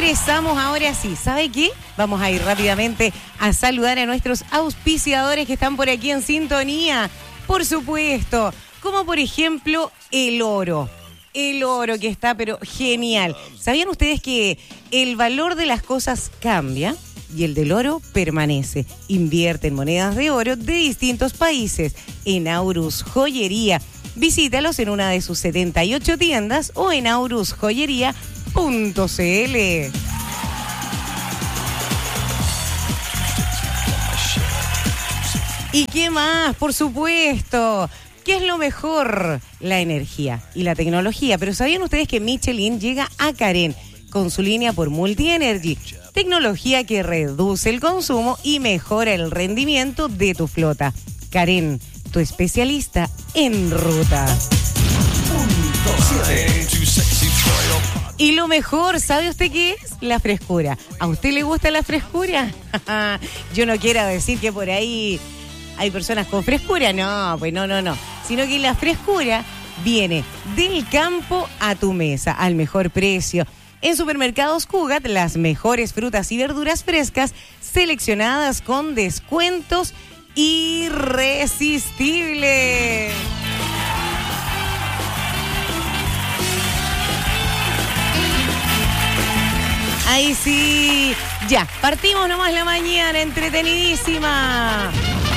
Regresamos ahora sí. ¿Sabe qué? Vamos a ir rápidamente a saludar a nuestros auspiciadores que están por aquí en sintonía. Por supuesto, como por ejemplo el oro. El oro que está pero genial. ¿Sabían ustedes que el valor de las cosas cambia y el del oro permanece? Invierte en monedas de oro de distintos países en Aurus Joyería. Visítalos en una de sus 78 tiendas o en aurusjoyería.cl. ¿Y qué más? Por supuesto. ¿Qué es lo mejor? La energía y la tecnología. Pero ¿sabían ustedes que Michelin llega a Carén con su línea por Multi-Energy? Tecnología que reduce el consumo y mejora el rendimiento de tu flota. Carén, tu especialista en ruta. Y lo mejor, ¿sabe usted qué es? La frescura. ¿A usted le gusta la frescura? Yo no quiero decir que por ahí hay personas con frescura. No, pues no. Sino que la frescura viene del campo a tu mesa, al mejor precio. En Supermercados Cugat, las mejores frutas y verduras frescas, seleccionadas con descuentos irresistibles. Ahí sí, ya, partimos nomás la mañana, entretenidísima.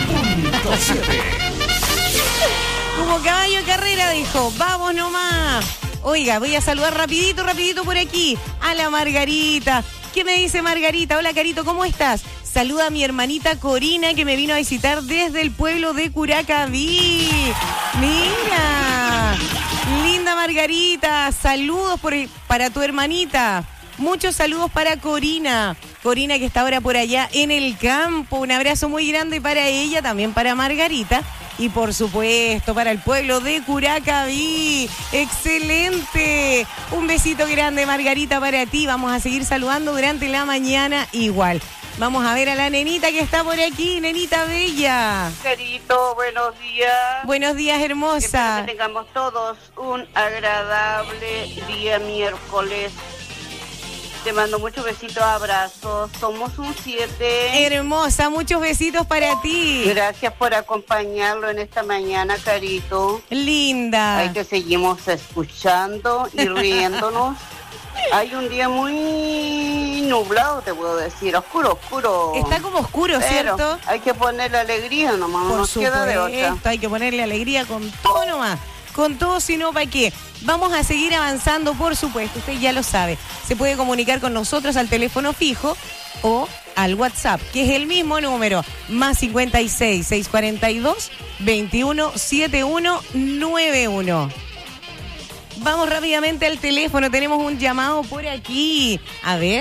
Como caballo de carrera dijo, vamos nomás. Oiga, voy a saludar rapidito por aquí a la Margarita. ¿Qué me dice Margarita? Hola, Carito, ¿cómo estás? Saluda a mi hermanita Corina, que me vino a visitar desde el pueblo de Curacaví. Mira, linda Margarita, saludos para tu hermanita. Muchos saludos para Corina. Corina, que está ahora por allá en el campo. Un abrazo muy grande para ella, también para Margarita. Y por supuesto, para el pueblo de Curacaví. ¡Excelente! Un besito grande, Margarita, para ti. Vamos a seguir saludando durante la mañana igual. Vamos a ver a la nenita que está por aquí, nenita bella. Carito, buenos días. Buenos días, hermosa. Espero que tengamos todos un agradable día miércoles. Te mando muchos besitos, abrazos. Somos un 7. Hermosa, muchos besitos para ti. Gracias por acompañarlo en esta mañana, Carito. Linda. Ahí te seguimos escuchando y riéndonos. Hay un día muy nublado, te puedo decir, oscuro. Está como oscuro, pero ¿cierto? hay que ponerle alegría nomás, no Por nos queda de otra. Hay que ponerle alegría con todo nomás. Con todo, si no, ¿para qué? Vamos a seguir avanzando, por supuesto. Usted ya lo sabe. Se puede comunicar con nosotros al teléfono fijo o al WhatsApp, que es el mismo número, más 56 642 21 71 91. Vamos rápidamente al teléfono. Tenemos un llamado por aquí. A ver.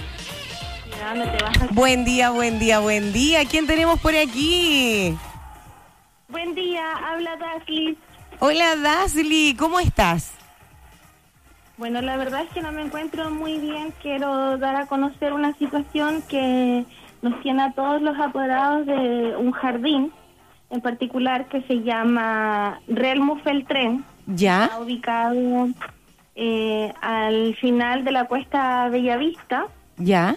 Buen día. ¿Quién tenemos por aquí? Buen día, habla Dasly. Hola, Dasly, ¿cómo estás? Bueno, la verdad es que no me encuentro muy bien. Quiero dar a conocer una situación que nos tiene a todos los apoderados de un jardín, en particular que se llama Relmufeltren. ¿Ya? Está ubicado al final de la cuesta Bellavista. ¿Ya?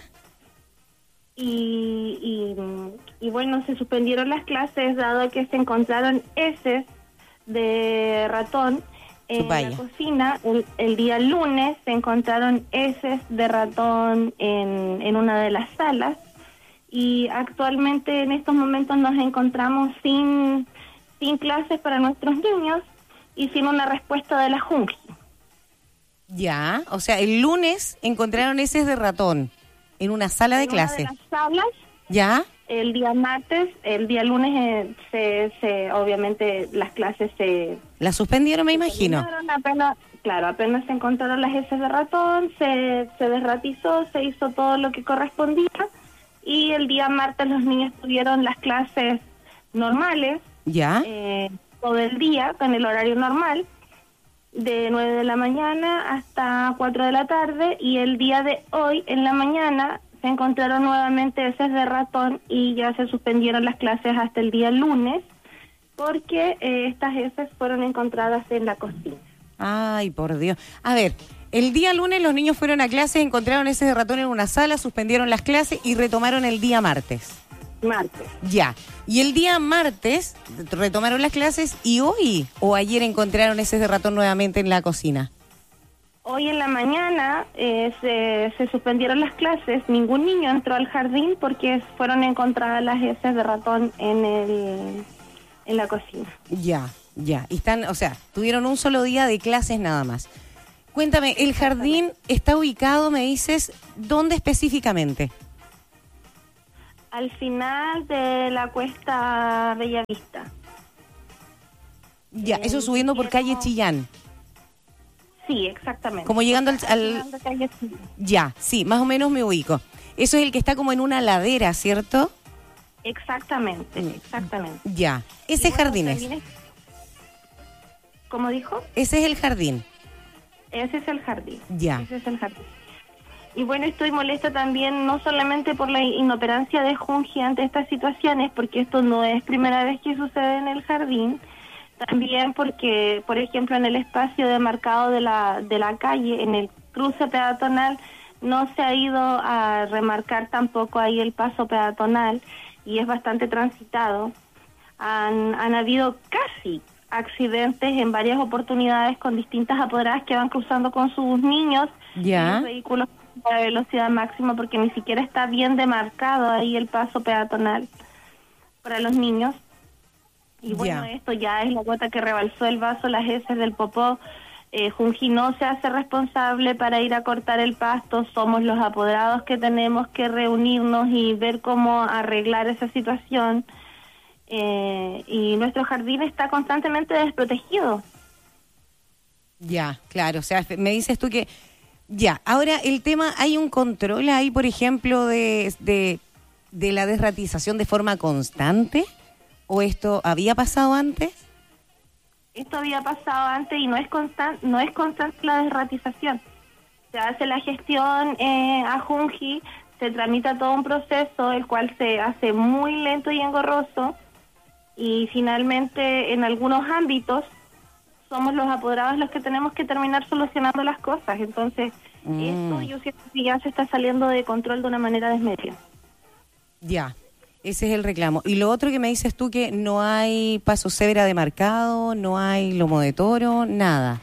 Y bueno, se suspendieron las clases dado que se encontraron heces de ratón en la cocina. El día lunes se encontraron heces de ratón en una de las salas y actualmente en estos momentos nos encontramos sin clases para nuestros niños y sin una respuesta de la Junji. Ya, o sea, el lunes encontraron heces de ratón en una sala de clase. En una de las salas. ¿Ya? El día martes, el día lunes obviamente las clases se... ¿La suspendieron, me imagino? Apenas se encontraron las heces de ratón, se desratizó, se hizo todo lo que correspondía y el día martes los niños tuvieron las clases normales. ¿Ya? Todo el día, con el horario normal, de 9 de la mañana hasta 4 de la tarde y el día de hoy, en la mañana, se encontraron nuevamente heces de ratón y ya se suspendieron las clases hasta el día lunes porque estas heces fueron encontradas en la cocina. Ay, por Dios. A ver, El día lunes los niños fueron a clases, encontraron heces de ratón en una sala, suspendieron las clases y retomaron el día martes. Martes. Ya. Y el día martes retomaron las clases y hoy o ayer encontraron heces de ratón nuevamente en la cocina. Hoy en la mañana se suspendieron las clases. Ningún niño entró al jardín porque fueron encontradas las heces de ratón en la cocina. Ya. Y están, o sea, tuvieron un solo día de clases nada más. Cuéntame, ¿el jardín está ubicado, me dices, dónde específicamente? Al final de la cuesta Bellavista. Ya, eso subiendo por calle Chillán. Sí, exactamente. Como llegando al... Ya, sí, más o menos me ubico. Eso es el que está como en una ladera, ¿cierto? Exactamente. Ya, ese jardín es... ¿Cómo dijo? Ese es el jardín. Ese es el jardín. Ya. Ese es el jardín. Y bueno, estoy molesta también no solamente por la inoperancia de Junji ante estas situaciones, porque esto no es primera vez que sucede en el jardín, también porque, por ejemplo, en el espacio demarcado de la calle, en el cruce peatonal, no se ha ido a remarcar tampoco ahí el paso peatonal y es bastante transitado. Han habido casi accidentes en varias oportunidades con distintas apoderadas que van cruzando con sus niños y los vehículos a velocidad máxima porque ni siquiera está bien demarcado ahí el paso peatonal para los niños. Y bueno, esto ya es la gota que rebalsó el vaso, las heces del popó. Junji no se hace responsable para ir a cortar el pasto, somos los apoderados que tenemos que reunirnos y ver cómo arreglar esa situación. Y nuestro jardín está constantemente desprotegido. Ya, claro, o sea, me dices tú que... Ya, ahora el tema, ¿hay un control ahí, por ejemplo, de la desratización de forma constante? ¿O esto había pasado antes? Esto había pasado antes y no es constante la desratización. Se hace la gestión a Junji, se tramita todo un proceso, el cual se hace muy lento y engorroso, y finalmente en algunos ámbitos somos los apoderados los que tenemos que terminar solucionando las cosas. Entonces, esto yo siento que ya se está saliendo de control de una manera desmedida. Ya, ese es el reclamo. Y lo otro que me dices tú, que no hay paso cebra demarcado, no hay lomo de toro, nada.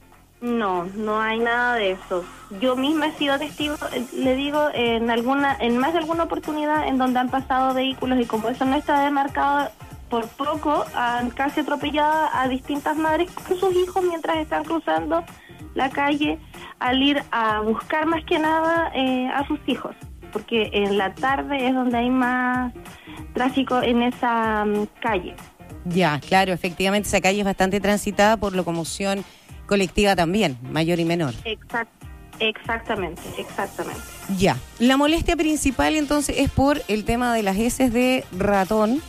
No hay nada de eso. Yo misma he sido testigo, le digo, en más de alguna oportunidad en donde han pasado vehículos y como eso no está demarcado, por poco han casi atropellado a distintas madres con sus hijos mientras están cruzando la calle al ir a buscar más que nada a sus hijos, porque en la tarde es donde hay más tráfico en esa calle. Ya, claro, efectivamente esa calle es bastante transitada por locomoción colectiva también, mayor y menor. Exactamente. Ya, la molestia principal entonces es por el tema de las heces de ratón,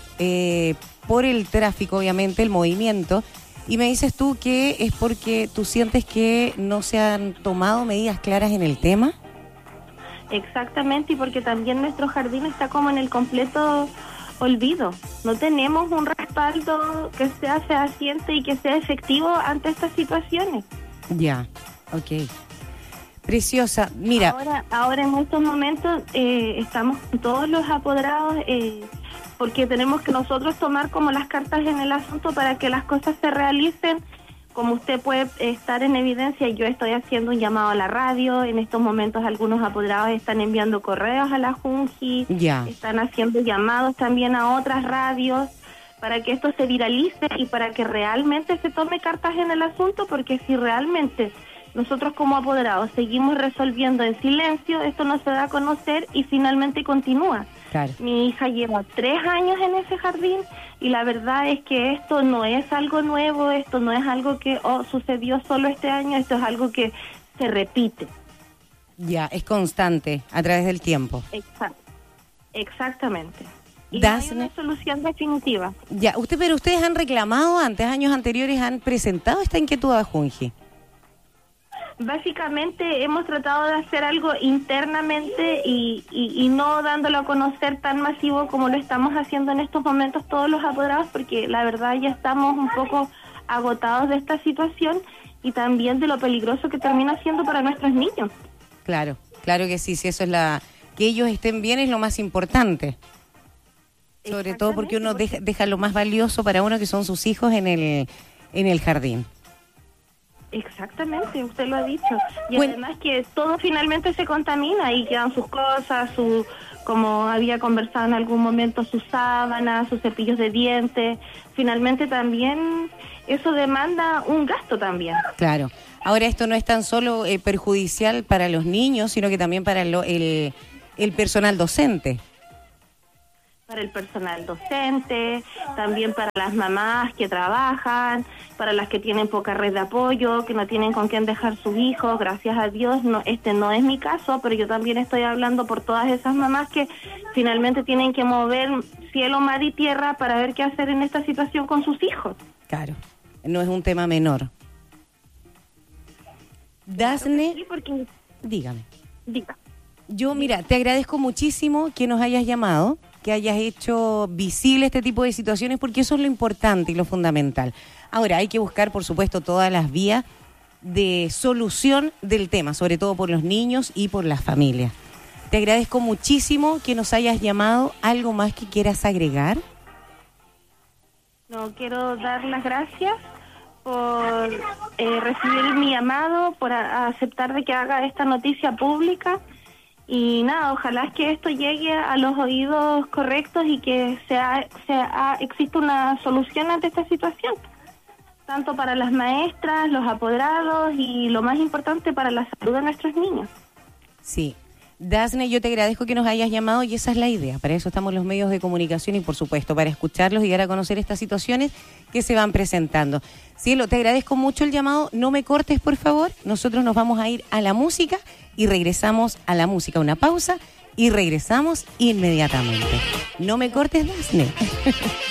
por el tráfico, obviamente, el movimiento. Y me dices tú que es porque tú sientes que no se han tomado medidas claras en el tema. Exactamente, y porque también nuestro jardín está como en el completo olvido. No tenemos un respaldo que sea fehaciente y que sea efectivo ante estas situaciones. Ya, ok. Preciosa, mira. Ahora en estos momentos estamos con todos los apoderados porque tenemos que nosotros tomar como las cartas en el asunto para que las cosas se realicen. Como usted puede estar en evidencia, yo estoy haciendo un llamado a la radio. En estos momentos algunos apoderados están enviando correos a la Junji, están haciendo llamados también a otras radios para que esto se viralice y para que realmente se tome cartas en el asunto, porque si realmente nosotros como apoderados seguimos resolviendo en silencio, esto no se da a conocer y finalmente continúa. Claro. Mi hija lleva 3 años en ese jardín y la verdad es que esto no es algo nuevo, esto no es algo que sucedió solo este año, esto es algo que se repite. Ya, es constante a través del tiempo. Exactamente. Y no hay una solución definitiva. Ya, pero ustedes han reclamado antes, años anteriores, han presentado esta inquietud a Junji. Básicamente hemos tratado de hacer algo internamente y no dándolo a conocer tan masivo como lo estamos haciendo en estos momentos todos los apoderados, porque la verdad ya estamos un poco agotados de esta situación y también de lo peligroso que termina siendo para nuestros niños. Claro, claro que sí, si eso es que ellos estén bien es lo más importante. Sobre todo porque uno deja lo más valioso para uno, que son sus hijos en el jardín. Exactamente, usted lo ha dicho. Y además que todo finalmente se contamina y quedan sus cosas, como había conversado en algún momento, sus sábanas, sus cepillos de dientes. Finalmente también eso demanda un gasto también. Claro. Ahora esto no es tan solo perjudicial para los niños, sino que también para el personal docente. Para el personal docente, también para las mamás que trabajan, para las que tienen poca red de apoyo, que no tienen con quién dejar sus hijos. Gracias a Dios, no es mi caso, pero yo también estoy hablando por todas esas mamás que finalmente tienen que mover cielo, mar y tierra para ver qué hacer en esta situación con sus hijos. Claro, no es un tema menor. Dasne, sí, porque... dígame. Diga. Yo, mira, te agradezco muchísimo que nos hayas llamado, que hayas hecho visible este tipo de situaciones, porque eso es lo importante y lo fundamental. Ahora, hay que buscar, por supuesto, todas las vías de solución del tema, sobre todo por los niños y por las familias. Te agradezco muchísimo que nos hayas llamado. ¿Algo más que quieras agregar? No, quiero dar las gracias por recibir mi llamado, por aceptar de que haga esta noticia pública. Y nada, ojalá que esto llegue a los oídos correctos y que exista una solución ante esta situación, tanto para las maestras, los apoderados y lo más importante, para la salud de nuestros niños. Sí. Dasne, yo te agradezco que nos hayas llamado y esa es la idea. Para eso estamos los medios de comunicación y, por supuesto, para escucharlos y dar a conocer estas situaciones que se van presentando. Cielo, te agradezco mucho el llamado. No me cortes, por favor. Nosotros nos vamos a ir a la música y regresamos a la música. Una pausa y regresamos inmediatamente. No me cortes, Dasne.